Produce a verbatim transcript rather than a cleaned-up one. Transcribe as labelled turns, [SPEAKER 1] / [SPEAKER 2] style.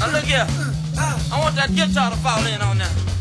[SPEAKER 1] Now look here. I want that guitar to fall in on that.